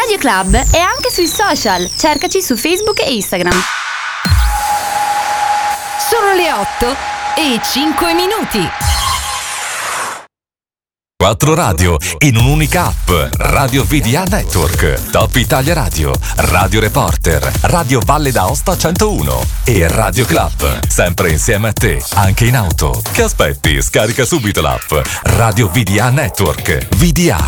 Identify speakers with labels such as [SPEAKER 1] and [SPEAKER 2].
[SPEAKER 1] Radio Club è anche sui social. Cercaci su Facebook e Instagram.
[SPEAKER 2] Sono le 8:05.
[SPEAKER 3] 4 radio in un'unica app. Radio VDA Network, Top Italia Radio, Radio Reporter, Radio Valle d'Aosta 101 e Radio Club. Sempre insieme a te, anche in auto. Che aspetti? Scarica subito l'app Radio VDA Network. VDA.